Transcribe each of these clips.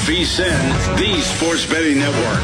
VSiN, the Sports Betting Network.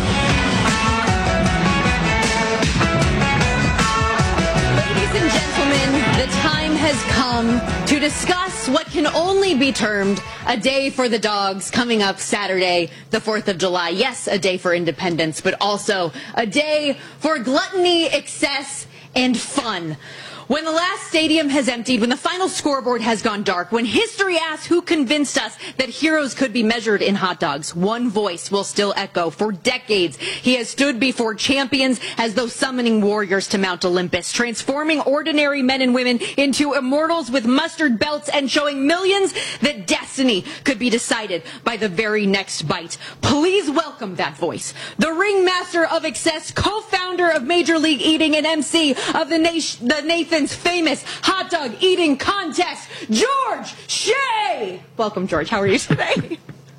Ladies and gentlemen, the time has come to discuss what can only be termed a day for the dogs coming up Saturday, the 4th of July. Yes, a day for independence, but also a day for gluttony, excess, and fun. When the last stadium has emptied, when the final scoreboard has gone dark, when history asks who convinced us that heroes could be measured in hot dogs, one voice will still echo. For decades, he has stood before champions as though summoning warriors to Mount Olympus, transforming ordinary men and women into immortals with mustard belts and showing millions that destiny could be decided by the very next bite. Please welcome that voice, the ringmaster of excess, co-founder of Major League Eating and MC of the Nathan's famous hot dog eating contest, George Shea. Welcome, George. How are you today?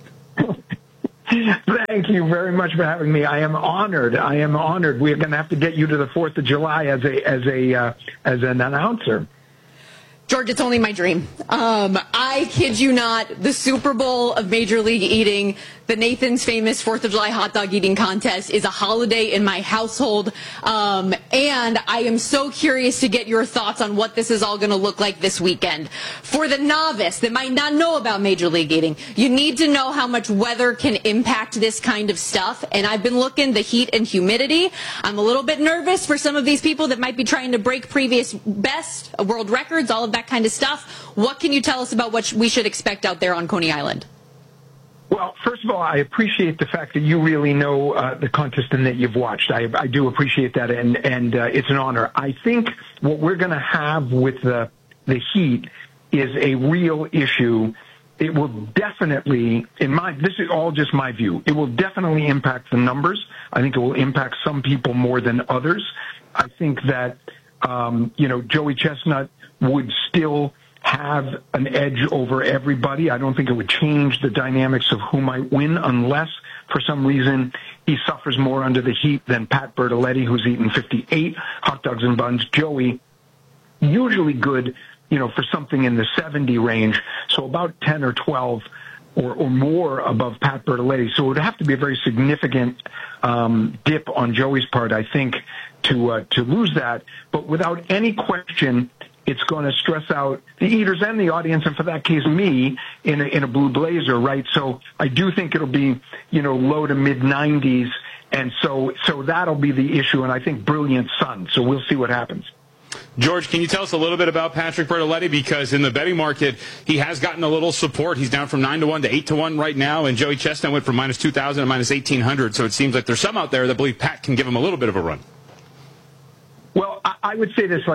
Thank you very much for having me. I am honored. We're going to have to get you to the 4th of July as an announcer. George, it's only my dream. I kid you not, the Super Bowl of Major League Eating, the Nathan's famous 4th of July hot dog eating contest, is a holiday in my household. And I am so curious to get your thoughts on what this is all going to look like this weekend. For the novice that might not know about Major League Eating, you need to know how much weather can impact this kind of stuff. And I've been looking the heat and humidity. I'm a little bit nervous for some of these people that might be trying to break previous best, world records, all of that kind of stuff. What can you tell us about what we should expect out there on Coney Island? Well, first of all, I appreciate the fact that you really know the contest and that you've watched. I do appreciate that, and it's an honor. I think what we're going to have with the heat is a real issue. It will definitely, this is all just my view, it will definitely impact the numbers. I think it will impact some people more than others. I think that, Joey Chestnut would still have an edge over everybody. I don't think it would change the dynamics of who might win unless, for some reason, he suffers more under the heat than Pat Bertoletti, who's eaten 58 hot dogs and buns. Joey, usually good, for something in the 70 range, so about 10 or 12 or more above Pat Bertoletti. So it would have to be a very significant dip on Joey's part, I think, to lose that. But without any question, it's going to stress out the eaters and the audience, and for that case, me in a blue blazer, right? So I do think it'll be, low to mid 90s, and so that'll be the issue. And I think brilliant sun. So we'll see what happens. George, can you tell us a little bit about Patrick Bertoletti? Because in the betting market, he has gotten a little support. He's down from 9-1 to 8-1 right now, and Joey Chestnut went from minus 2,000 to minus 1,800. So it seems like there's some out there that believe Pat can give him a little bit of a run. Well, I would say this,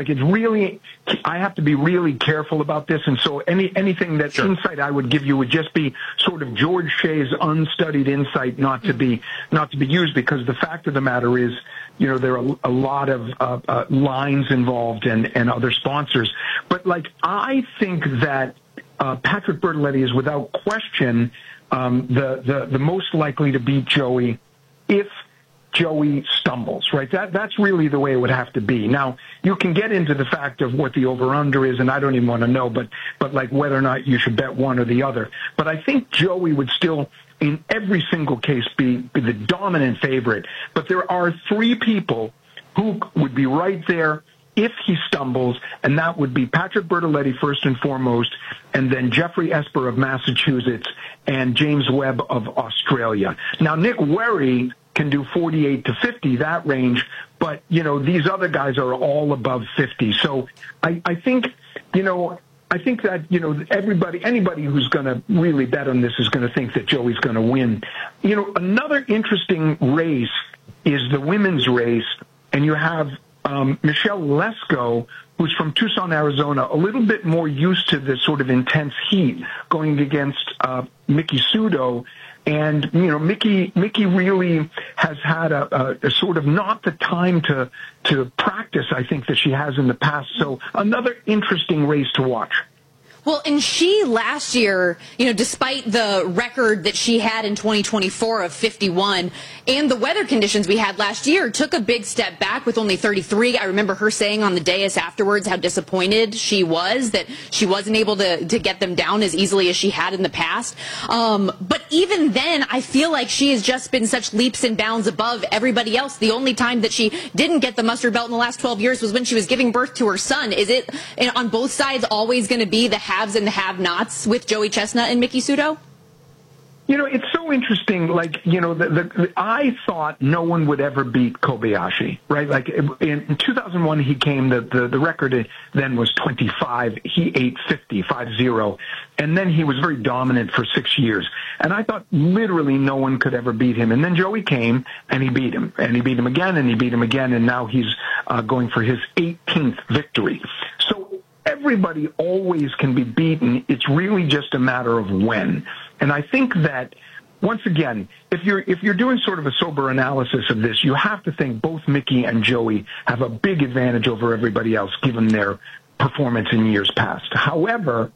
I have to be really careful about this, and so anything that insight I would give you would just be sort of George Shea's unstudied insight, not to be used, because the fact of the matter is, there are a lot of lines involved and other sponsors. But I think that Patrick Bertoletti is without question the most likely to beat Joey if Joey stumbles, right? That's really the way it would have to be. Now, you can get into the fact of what the over-under is, and I don't even want to know, but whether or not you should bet one or the other. But I think Joey would still, in every single case, be the dominant favorite. But there are three people who would be right there if he stumbles, and that would be Patrick Bertoletti first and foremost, and then Jeffrey Esper of Massachusetts and James Webb of Australia. Now, Nick Werry can do 48 to 50, that range, but, these other guys are all above 50. So I think that, anybody who's going to really bet on this is going to think that Joey's going to win. Another interesting race is the women's race, and you have Michelle Lesko, who's from Tucson, Arizona, a little bit more used to this sort of intense heat, going against Miki Sudo. And, Miki really has had a sort of not the time to practice, I think, that she has in the past. So another interesting race to watch. Well, and she last year, despite the record that she had in 2024 of 51 and the weather conditions we had last year, took a big step back with only 33. I remember her saying on the dais afterwards how disappointed she was that she wasn't able to get them down as easily as she had in the past. But even then, I feel like she has just been such leaps and bounds above everybody else. The only time that she didn't get the mustard belt in the last 12 years was when she was giving birth to her son. Is it on both sides always going to be the haves and the have-nots with Joey Chestnut and Miki Sudo? It's so interesting. I thought no one would ever beat Kobayashi, right? Like in 2001, he came. The record then was 25. He ate 50, and then he was very dominant for 6 years. And I thought literally no one could ever beat him. And then Joey came and he beat him, and he beat him again, and he beat him again, and now he's going for his 18th victory. So everybody always can be beaten. It's really just a matter of when. And I think that, once again, if you're doing sort of a sober analysis of this, you have to think both Miki and Joey have a big advantage over everybody else, given their performance in years past. However,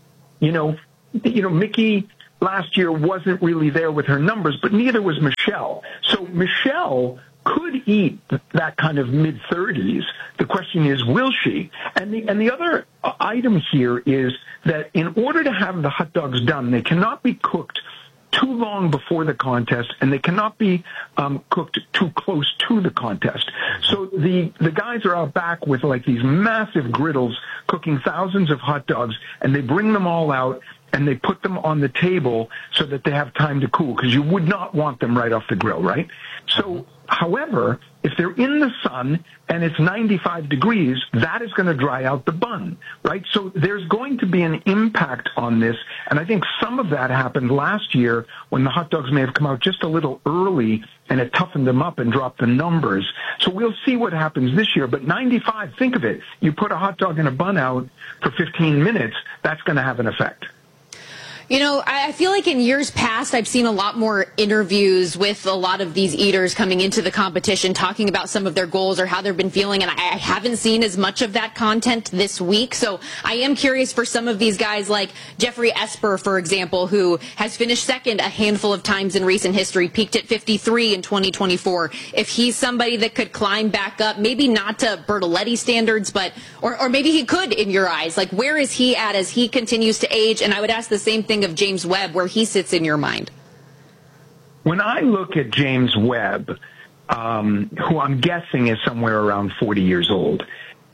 Miki last year wasn't really there with her numbers, but neither was Michelle. So Michelle could eat that kind of mid-30s. The question is, will she? And the other item here is that in order to have the hot dogs done, they cannot be cooked too long before the contest, and they cannot be cooked too close to the contest. So the guys are out back with like these massive griddles cooking thousands of hot dogs, and they bring them all out and they put them on the table so that they have time to cool, because you would not want them right off the grill, right? So, however, if they're in the sun and it's 95 degrees, that is going to dry out the bun, right? So there's going to be an impact on this, and I think some of that happened last year when the hot dogs may have come out just a little early and it toughened them up and dropped the numbers. So we'll see what happens this year. But 95, think of it. You put a hot dog in a bun out for 15 minutes, that's going to have an effect. I feel like in years past, I've seen a lot more interviews with a lot of these eaters coming into the competition, talking about some of their goals or how they've been feeling, and I haven't seen as much of that content this week. So I am curious for some of these guys like Jeffrey Esper, for example, who has finished second a handful of times in recent history, peaked at 53 in 2024. If he's somebody that could climb back up, maybe not to Bertoletti standards, but or maybe he could in your eyes. Like, where is he at as he continues to age? And I would ask the same thing of James Webb, where he sits in your mind. When I look at James Webb, who I'm guessing is somewhere around 40 years old,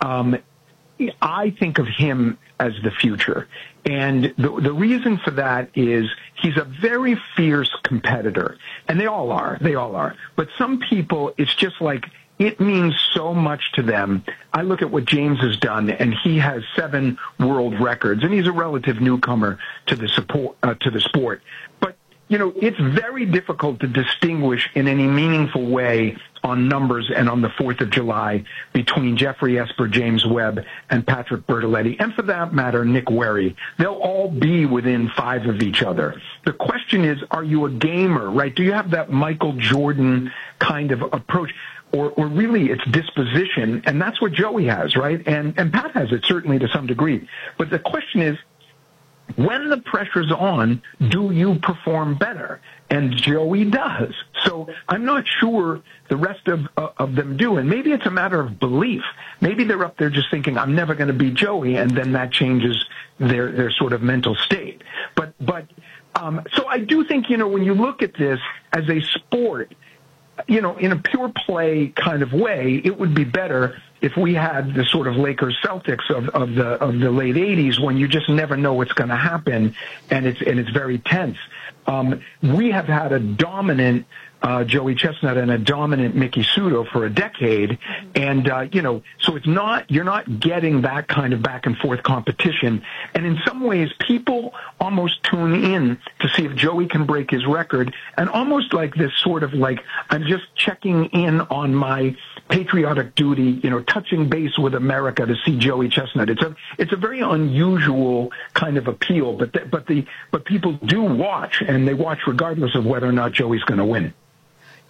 I think of him as the future. And the reason for that is he's a very fierce competitor. And they all are. But some people, it's just like, it means so much to them. I look at what James has done, and he has 7 world records, and he's a relative newcomer to the sport. But, it's very difficult to distinguish in any meaningful way on numbers and on the 4th of July between Jeffrey Esper, James Webb, and Patrick Bertoletti, and for that matter, Nick Werry. They'll all be within 5 of each other. The question is, are you a gamer, right? Do you have that Michael Jordan kind of approach? Or really it's disposition, and that's what Joey has, right? And Pat has it certainly to some degree. But the question is, when the pressure's on, do you perform better? And Joey does. So I'm not sure the rest of them do. And maybe it's a matter of belief. Maybe they're up there just thinking, I'm never going to beat Joey, and then that changes their sort of mental state. But so I do think, when you look at this as a sport, in a pure play kind of way, it would be better if we had the sort of Lakers Celtics of the late 80s, when you just never know what's going to happen, and it's very tense. We have had a dominant Joey Chestnut and a dominant Miki Sudo for a decade, and so you're not getting that kind of back and forth competition. And in some ways, people almost tune in to see if Joey can break his record, and almost like this sort of like, I'm just checking in on my patriotic duty, touching base with America to see Joey Chestnut. It's a very unusual kind of appeal, but people do watch, and they watch regardless of whether or not Joey's going to win.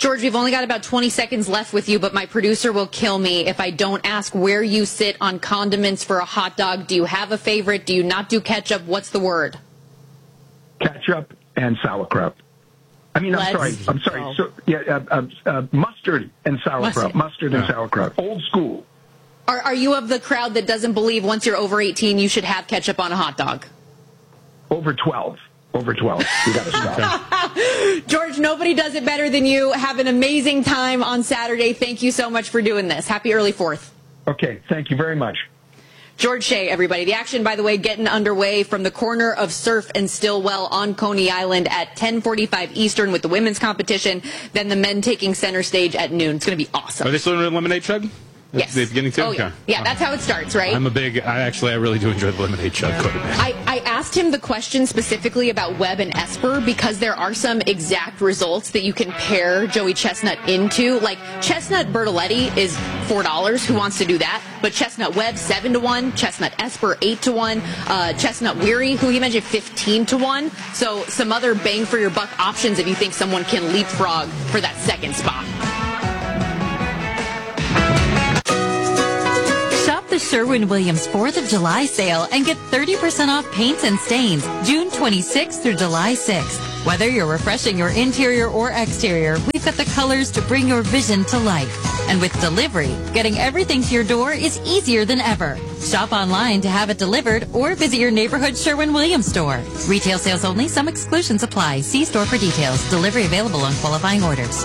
George, we've only got about 20 seconds left with you, but my producer will kill me if I don't ask where you sit on condiments for a hot dog. Do you have a favorite? Do you not do ketchup? What's the word? Ketchup and sauerkraut. I'm sorry. So, mustard and sauerkraut. Mustard and sauerkraut. Old school. Are you of the crowd that doesn't believe once you're over 18 you should have ketchup on a hot dog? Over 12. Over 12. You got to stop. George, nobody does it better than you. Have an amazing time on Saturday. Thank you so much for doing this. Happy early 4th. Okay. Thank you very much. George Shea, everybody. The action, by the way, getting underway from the corner of Surf and Stillwell on Coney Island at 10:45 Eastern with the women's competition. Then the men taking center stage at noon. It's going to be awesome. Are they still in lemonade chug? Yes. The beginning too? Oh, yeah. Okay. Yeah, that's how it starts, right? I really do enjoy the lemonade chug quite a bit. I asked him the question specifically about Webb and Esper because there are some exact results that you can pair Joey Chestnut into. Like, Chestnut Bertoletti is $4. Who wants to do that? But Chestnut Webb, 7-1. Chestnut Esper, 8-1. Chestnut Weary, who he mentioned, 15-1. So some other bang for your buck options if you think someone can leapfrog for that second spot. Shop the Sherwin-Williams 4th of July sale and get 30% off paints and stains June 26th through July 6th. Whether you're refreshing your interior or exterior, we've got the colors to bring your vision to life. And with delivery, getting everything to your door is easier than ever. Shop online to have it delivered or visit your neighborhood Sherwin-Williams store. Retail sales only. Some exclusions apply. See store for details. Delivery available on qualifying orders.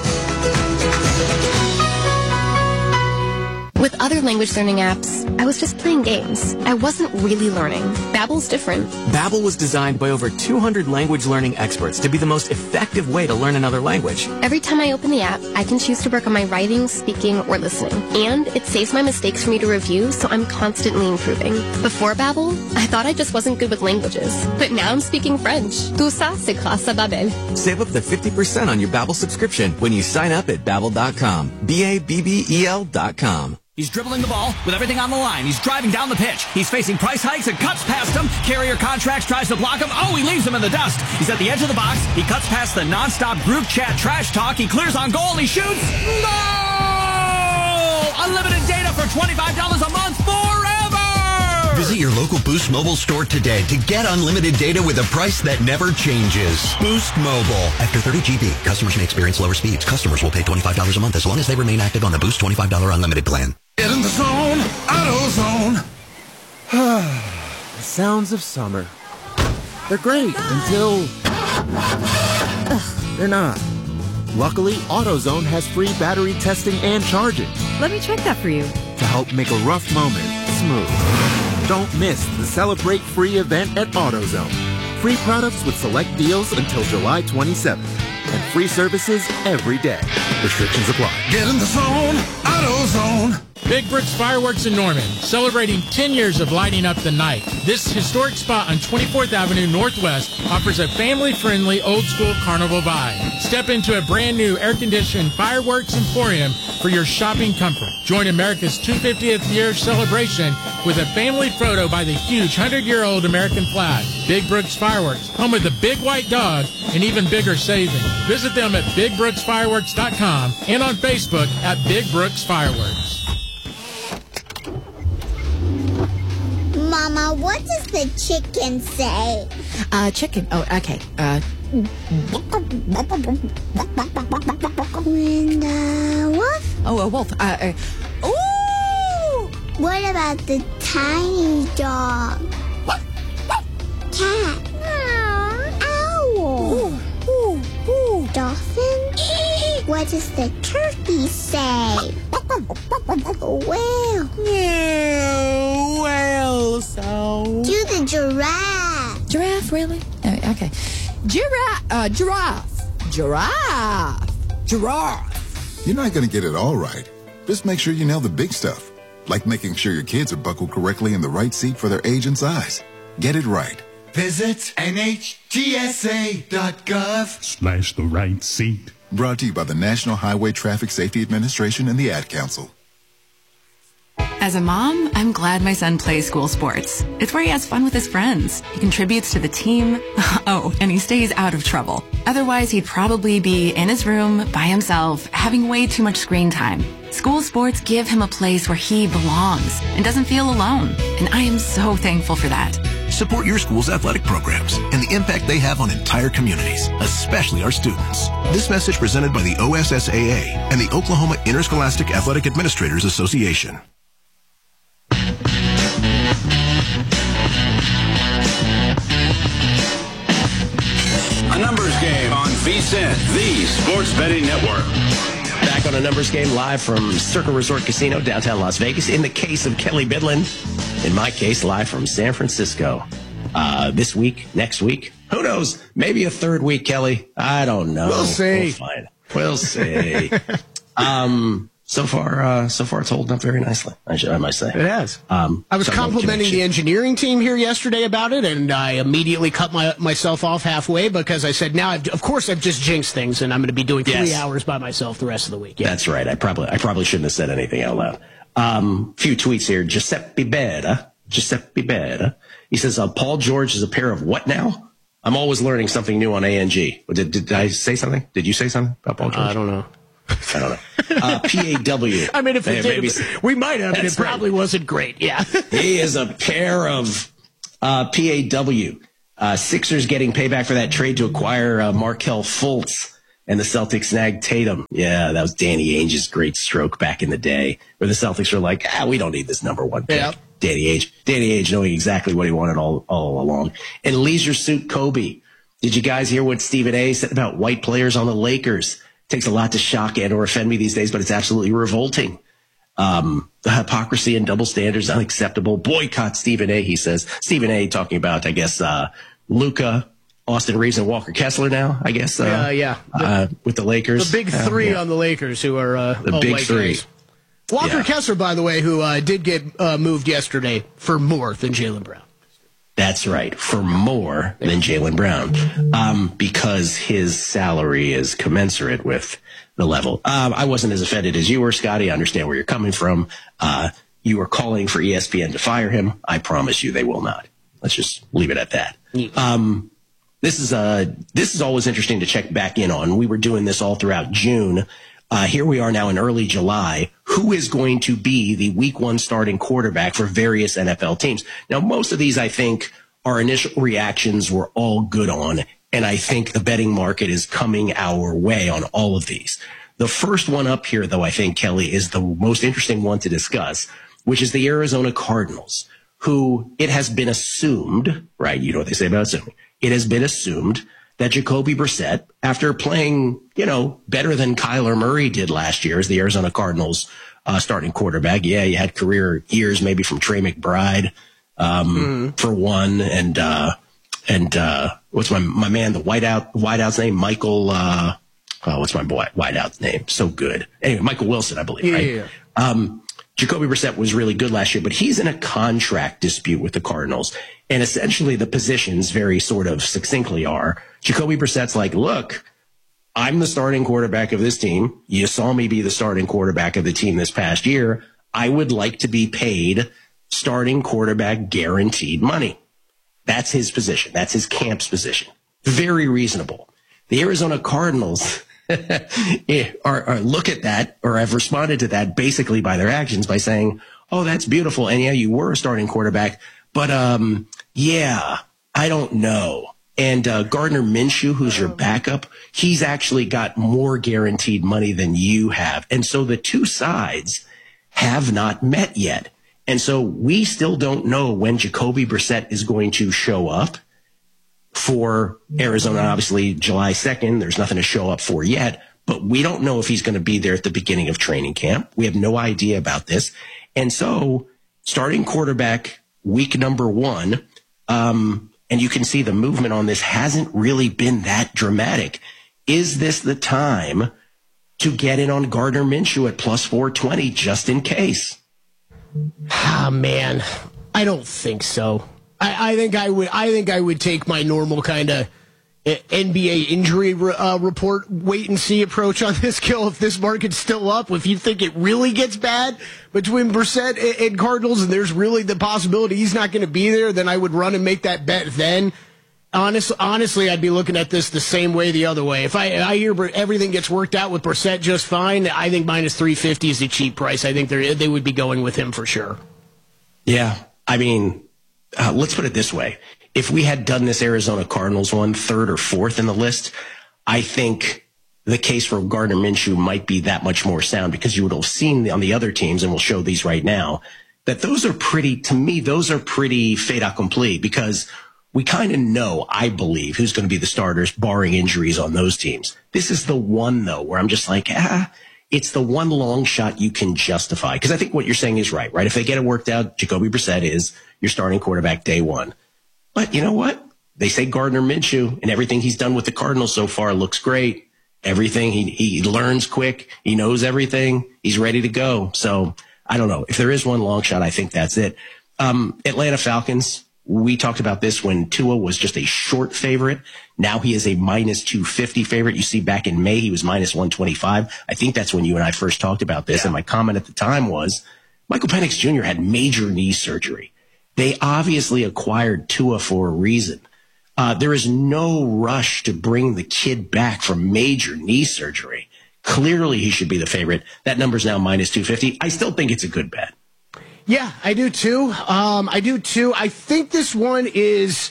With other language learning apps, I was just playing games. I wasn't really learning. Babbel's different. Babbel was designed by over 200 language learning experts to be the most effective way to learn another language. Every time I open the app, I can choose to work on my writing, speaking, or listening. And it saves my mistakes for me to review, so I'm constantly improving. Before Babbel, I thought I just wasn't good with languages. But now I'm speaking French. Tout ça, c'est grâce à Babbel. Save up to 50% on your Babbel subscription when you sign up at Babbel.com. Babbel.com. He's dribbling the ball with everything on the line. He's driving down the pitch. He's facing price hikes and cuts past him. Carrier Contracts tries to block him. Oh, he leaves him in the dust. He's at the edge of the box. He cuts past the nonstop group chat trash talk. He clears on goal and he shoots. No! Unlimited data for $25 a month forever! Visit your local Boost Mobile store today to get unlimited data with a price that never changes. Boost Mobile. After 30 GB, customers may experience lower speeds. Customers will pay $25 a month as long as they remain active on the Boost $25 unlimited plan. Get in the zone, AutoZone. The sounds of summer. They're great until they're not. Luckily, AutoZone has free battery testing and charging. Let me check that for you. To help make a rough moment smooth. Don't miss the Celebrate Free event at AutoZone. Free products with select deals until July 27th. And free services every day. Restrictions apply. Get in the zone, AutoZone. Big Brooks Fireworks in Norman, celebrating 10 years of lighting up the night. This historic spot on 24th Avenue Northwest offers a family-friendly, old-school carnival vibe. Step into a brand-new air-conditioned fireworks emporium for your shopping comfort. Join America's 250th year celebration with a family photo by the huge 100-year-old American flag. Big Brooks Fireworks, home of the big white dog and even bigger savings. Visit them at BigBrooksFireworks.com and on Facebook at Big Brooks Fireworks. Mama, what does the chicken say? Chicken. Oh, okay. When the wolf? Oh, a wolf. Ooh! What about the tiny dog? Cat? Owl? Dolphin? What does the turkey say? Whale? Whale sound. Do the giraffe. Giraffe, really? Okay. Giraffe. You're not going to get it all right. Just make sure you nail the big stuff, like making sure your kids are buckled correctly in the right seat for their age and size. Get it right. Visit NHTSA.gov/the right seat. Brought to you by the National Highway Traffic Safety Administration and the Ad Council. As a mom, I'm glad my son plays school sports. It's where he has fun with his friends. He contributes to the team. Oh, and he stays out of trouble. Otherwise, he'd probably be in his room by himself, having way too much screen time. School sports give him a place where he belongs and doesn't feel alone. And I am so thankful for that. Support your school's athletic programs and the impact they have on entire communities, especially our students. This message presented by the OSSAA and the Oklahoma Interscholastic Athletic Administrators Association. A numbers game on VSiN, the Sports Betting Network. Back on a numbers game live from Circle Resort Casino, downtown Las Vegas. In the case of Kelly Bidlin, in my case, live from San Francisco. This week, next week, who knows? Maybe a third week, Kelly. I don't know. We'll see. We'll see. So far it's holding up very nicely, I might say. It has. I was complimenting the engineering team here yesterday about it, and I immediately cut myself off halfway because I said, now, of course, I've just jinxed things, and I'm going to be doing 3 hours by myself the rest of the week. Yeah. That's right. I probably shouldn't have said anything out loud. Few tweets here. Giuseppe Beda. He says, Paul George is a pair of what now? I'm always learning something new on ANG. Did I say something? Did you say something about Paul George? I don't know. PAW. I mean, if it did, we might have, but it probably wasn't great. Yeah. He is a pair of PAW. Sixers getting payback for that trade to acquire Markelle Fultz, and the Celtics snagged Tatum. Yeah, that was Danny Ainge's great stroke back in the day, where the Celtics were like, we don't need this number one pick. Yeah. Danny Ainge knowing exactly what he wanted all along. And Leisure Suit Kobe. Did you guys hear what Stephen A. said about white players on the Lakers? Takes a lot to shock and or offend me these days, but it's absolutely revolting. The hypocrisy and double standards unacceptable. Boycott Stephen A., he says. Stephen A. talking about, I guess, Luka, Austin Reeves, and Walker Kessler now, I guess. With the Lakers. The big three on the Lakers who are the big three. Guys. Walker Kessler, by the way, who did get moved yesterday for more than Jaylen Brown. That's right, for more than Jaylen Brown, because his salary is commensurate with the level. I wasn't as offended as you were, Scotty. I understand where you're coming from. You were calling for ESPN to fire him. I promise you they will not. Let's just leave it at that. This is always interesting to check back in on. We were doing this all throughout June. Here we are now in early July. Who is going to be the week one starting quarterback for various NFL teams? Now, most of these, I think, our initial reactions were all good on, and I think the betting market is coming our way on all of these. The first one up here, though, I think, Kelly, is the most interesting one to discuss, which is the Arizona Cardinals, who it has been assumed, right? You know what they say about assuming. It has been assumed that Jacoby Brissett, after playing, better than Kyler Murray did last year as the Arizona Cardinals starting quarterback. Yeah, you had career years maybe from Trey McBride for one, and what's my man, the wideout's name, Michael. What's my boy wideout's name? So good. Anyway, Michael Wilson, I believe. Right? Yeah. Jacoby Brissett was really good last year, but he's in a contract dispute with the Cardinals. And essentially the positions very sort of succinctly are, Jacoby Brissett's like, look, I'm the starting quarterback of this team. You saw me be the starting quarterback of the team this past year. I would like to be paid starting quarterback guaranteed money. That's his position. That's his camp's position. Very reasonable. The Arizona Cardinals are look at that, or have responded to that basically by their actions by saying, oh, that's beautiful. And yeah, you were a starting quarterback, but I don't know. And Gardner Minshew, who's your backup, he's actually got more guaranteed money than you have. And so the two sides have not met yet. And so we still don't know when Jacoby Brissett is going to show up for Arizona. Obviously, July 2nd, there's nothing to show up for yet, but we don't know if he's going to be there at the beginning of training camp. We have no idea about this. And so starting quarterback week number one, and you can see the movement on this hasn't really been that dramatic. Is this the time to get in on Gardner Minshew at plus 420 just in case? Ah, man, I don't think so. I think I would take my normal kind of, NBA injury report wait-and-see approach on this, Gil. If this market's still up, if you think it really gets bad between Brissett and Cardinals, and there's really the possibility he's not going to be there, then I would run and make that bet then. Honestly, I'd be looking at this the same way the other way. If I hear everything gets worked out with Brissett just fine, I think minus 350 is a cheap price. I think they would be going with him for sure. Yeah, I mean, let's put it this way. If we had done this Arizona Cardinals one, third or fourth in the list, I think the case for Gardner Minshew might be that much more sound because you would have seen on the other teams, and we'll show these right now, that those are pretty fait accompli because we kind of know, I believe, who's going to be the starters barring injuries on those teams. This is the one, though, where I'm just like, it's the one long shot you can justify. Because I think what you're saying is right? If they get it worked out, Jacoby Brissett is your starting quarterback day one. But you know what? They say Gardner Minshew and everything he's done with the Cardinals so far looks great. Everything, he learns quick. He knows everything. He's ready to go. So I don't know. If there is one long shot, I think that's it. Atlanta Falcons, we talked about this when Tua was just a short favorite. Now he is a minus 250 favorite. You see back in May, he was minus 125. I think that's when you and I first talked about this. Yeah. And my comment at the time was Michael Penix Jr. had major knee surgery. They obviously acquired Tua for a reason. There is no rush to bring the kid back from major knee surgery. Clearly, he should be the favorite. That number's now minus 250. I still think it's a good bet. Yeah, I do too. I think this one is,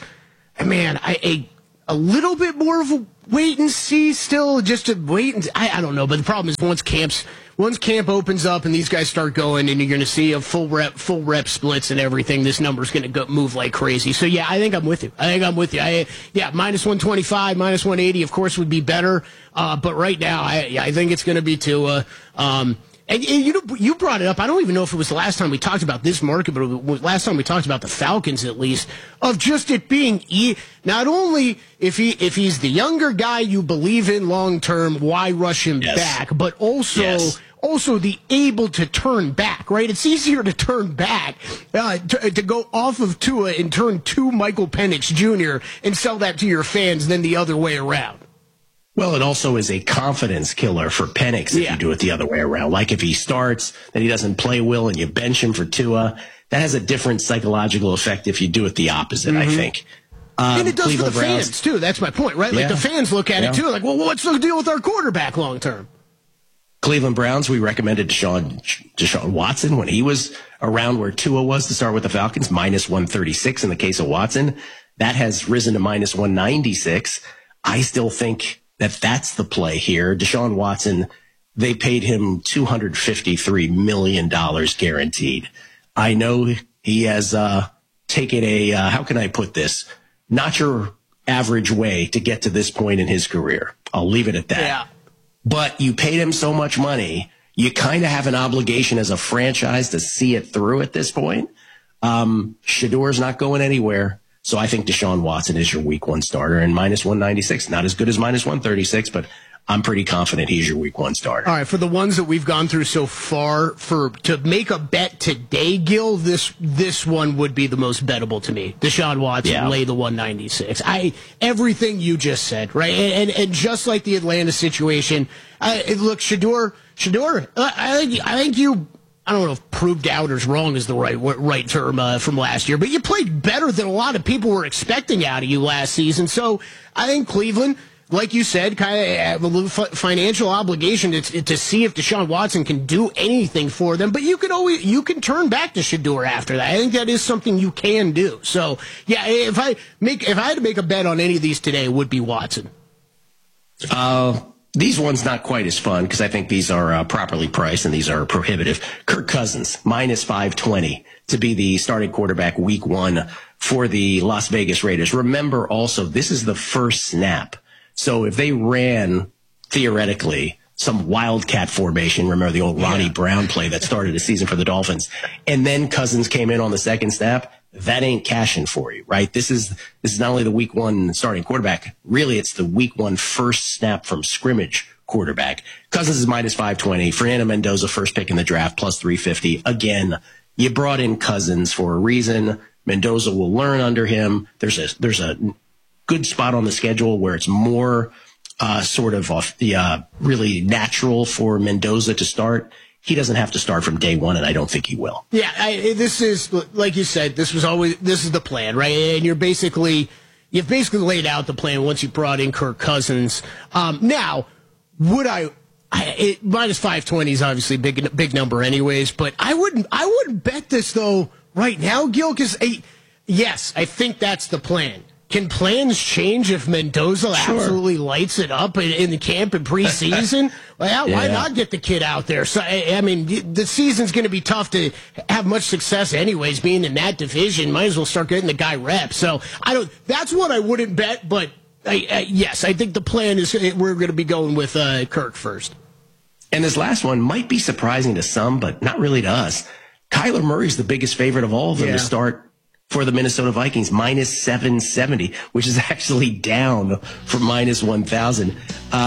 a little bit more of a wait and see still, just to wait and I don't know. But the problem is once camp opens up and these guys start going and you're going to see a full rep splits and everything, this number's going to move like crazy. So yeah, I think I'm with you. Minus 125, minus 180, of course, would be better. But right now, I think it's going to be Tua. And you brought it up. I don't even know if it was the last time we talked about this market, but it was last time we talked about the Falcons, at least, of just it being not only if he's the younger guy you believe in long term, why rush him back, but also the able to turn back, right? It's easier to turn back, to go off of Tua and turn to Michael Penix Jr. and sell that to your fans than the other way around. Well, it also is a confidence killer for Penix if you do it the other way around. Like if he starts, then he doesn't play well and you bench him for Tua. That has a different psychological effect if you do it the opposite, I think. And it does Cleveland for the fans, too. That's my point, right? Like the fans look at it, too. Like, well, what's the deal with our quarterback long term? Cleveland Browns, we recommended Deshaun Watson when he was around where Tua was to start with the Falcons, minus 136 in the case of Watson. That has risen to minus 196. I still think that's the play here. Deshaun Watson, they paid him $253 million guaranteed. I know he has taken how can I put this, not your average way to get to this point in his career. I'll leave it at that. Yeah. But you paid him so much money, you kind of have an obligation as a franchise to see it through at this point. Shadour's not going anywhere. So I think Deshaun Watson is your week one starter, and minus 196. Not as good as minus 136, but I'm pretty confident he's your week one starter. All right, for the ones that we've gone through so far, to make a bet today, Gil, this one would be the most bettable to me. Deshaun Watson, lay the 196. Everything you just said, right? And just like the Atlanta situation, look, Shador, I think you. I don't know if proved doubters wrong is the right term from last year, but you played better than a lot of people were expecting out of you last season. So I think Cleveland, like you said, kind of have a little financial obligation to see if Deshaun Watson can do anything for them. But you can turn back to Shador after that. I think that is something you can do. So yeah, if I had to make a bet on any of these today, it would be Watson. These ones not quite as fun because I think these are properly priced and these are prohibitive. Kirk Cousins, minus 520 to be the starting quarterback week one for the Las Vegas Raiders. Remember also, this is the first snap. So if they ran, theoretically, some wildcat formation, remember the old Ronnie Brown play that started the season for the Dolphins, and then Cousins came in on the second snap, that ain't cashing for you, right? This is not only the week one starting quarterback, really it's the week one first snap from scrimmage quarterback. Cousins is minus 520. Fernando Mendoza, first pick in the draft, plus 350. Again, you brought in Cousins for a reason. Mendoza will learn under him. There's a good spot on the schedule where it's more sort of off the really natural for Mendoza to start. He doesn't have to start from day one, and I don't think he will. Yeah, this is, like you said, this is the plan, right? And you've basically laid out the plan once you brought in Kirk Cousins. Now, would minus 520 is obviously a big number anyways, but I wouldn't bet this though right now, Gil, because yes, I think that's the plan. Can plans change if Mendoza absolutely lights it up in the camp in preseason? Well, why not get the kid out there? So, I mean, the season's going to be tough to have much success anyways, being in that division. Might as well start getting the guy reps. So, that's what I wouldn't bet, but yes, I think the plan is we're going to be going with Kirk first. And this last one might be surprising to some, but not really to us. Kyler Murray's the biggest favorite of all of them to start for the Minnesota Vikings, minus 770, which is actually down from minus 1,000.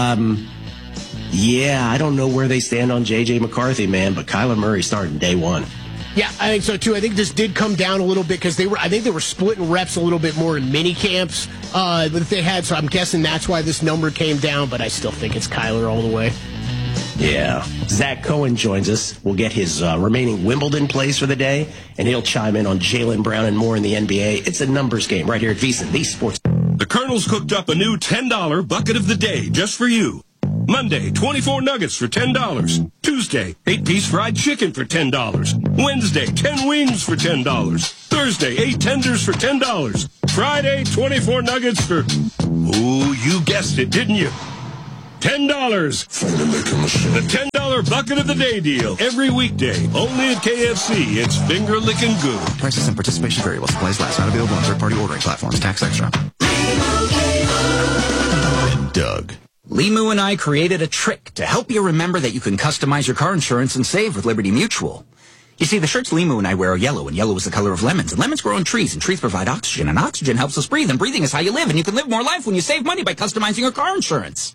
I don't know where they stand on J.J. McCarthy, man, but Kyler Murray starting day one. Yeah, I think so too. I think this did come down a little bit because I think they were splitting reps a little bit more in mini camps that they had. So I'm guessing that's why this number came down. But I still think it's Kyler all the way. Yeah. Zach Cohen joins us. We'll get his remaining Wimbledon plays for the day, and he'll chime in on Jaylen Brown and more in the NBA. It's a numbers game right here at VSiN, the Sports. The Colonel's cooked up a new $10 bucket of the day just for you. Monday, 24 nuggets for $10. Tuesday, 8-piece fried chicken for $10. Wednesday, 10 wings for $10. Thursday, 8 tenders for $10. Friday, 24 nuggets for... Oh, you guessed it, didn't you? $10. The $10 bucket of the day deal. Every weekday. Only at KFC. It's finger licking good. Prices and participation vary while supplies last. Not available on third-party ordering platforms. Tax extra. And Doug. Limu and I created a trick to help you remember that you can customize your car insurance and save with Liberty Mutual. You see, the shirts Limu and I wear are yellow, and yellow is the color of lemons. And lemons grow on trees, and trees provide oxygen, and oxygen helps us breathe, and breathing is how you live, and you can live more life when you save money by customizing your car insurance.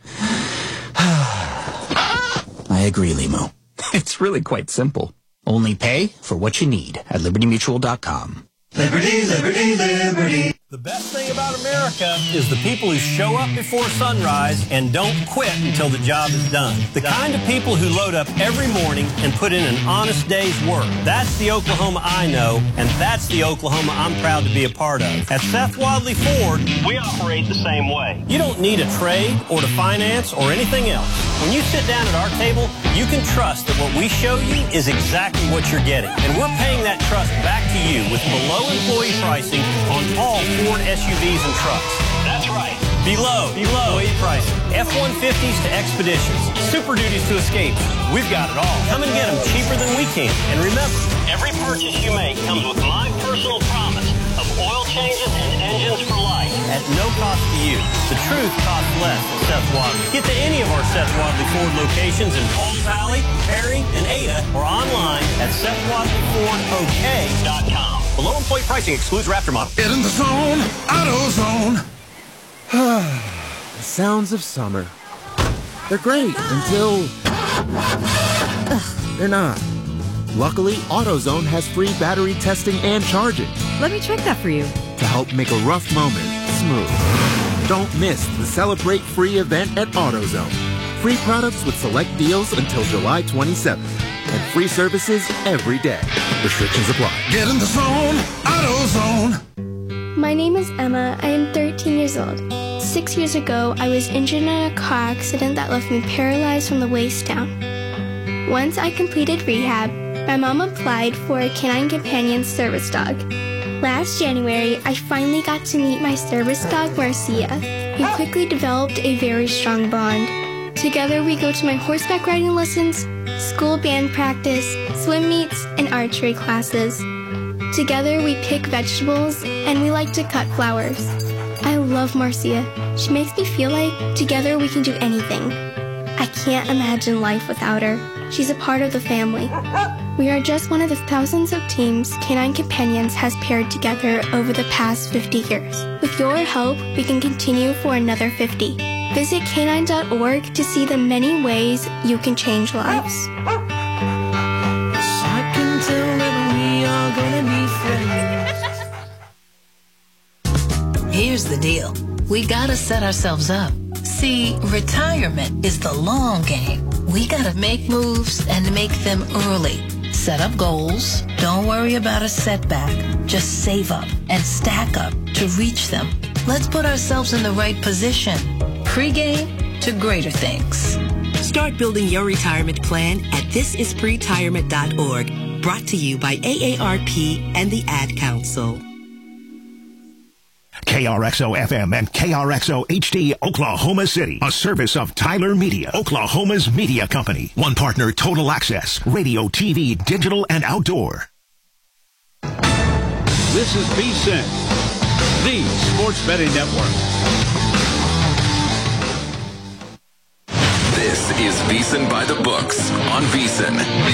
I agree, Limu. It's really quite simple. Only pay for what you need at LibertyMutual.com. Liberty, liberty, liberty. The best thing about America is the people who show up before sunrise and don't quit until the job is done. The kind of people who load up every morning and put in an honest day's work. That's the Oklahoma I know, and that's the Oklahoma I'm proud to be a part of. At Seth Wadley Ford, we operate the same way. You don't need a trade or to finance or anything else. When you sit down at our table, you can trust that what we show you is exactly what you're getting. And we're paying that trust back to you with below employee pricing on all Ford SUVs and trucks. That's right. Below employee pricing. F-150s to Expeditions. Super Duties to Escapes. We've got it all. Come and get them cheaper than we can. And remember, every purchase you make comes with my personal promise of oil changes and engines for life at no cost to you. The truth costs less at Seth Wadley. Get to any of our Seth Wadley Ford locations in Pauls Valley, Perry, and Ada, or online at SethWadleyFordOK.com. Below employee pricing excludes Raptor model. Get in the zone, AutoZone. The sounds of summer. They're great until... they're not. Luckily, AutoZone has free battery testing and charging. Let me check that for you. To help make a rough moment smooth. Don't miss the Celebrate Free event at AutoZone. Free products with select deals until July 27th. And free services every day. Restrictions apply. Get in the zone, AutoZone. My name is Emma. I am 13 years old. 6 years ago, I was injured in a car accident that left me paralyzed from the waist down. Once I completed rehab, my mom applied for a Canine Companion service dog. Last January, I finally got to meet my service dog, Marcia. We quickly developed a very strong bond. Together, we go to my horseback riding lessons, school band practice, swim meets, and archery classes. Together, we pick vegetables, and we like to cut flowers. I love Marcia. She makes me feel like together we can do anything. I can't imagine life without her. She's a part of the family. We are just one of the thousands of teams Canine Companions has paired together over the past 50 years. With your help, we can continue for another 50. Visit canine.org to see the many ways you can change lives. I can tell that we are gonna be friends. Here's the deal. we gotta set ourselves up. See, retirement is the long game. We gotta make moves and make them early. Set up goals. Don't worry about a setback. Just save up and stack up to reach them. Let's put ourselves in the right position. Pre-game to greater things. Start building your retirement plan at thisispretirement.org. Brought to you by AARP and the Ad Council. KRXO FM and KRXO HD, Oklahoma City. A service of Tyler Media, Oklahoma's media company. One partner, Total Access, radio, TV, digital, and outdoor. This is VSiN, the Sports Betting Network. This is VSiN by the Books on VSiN.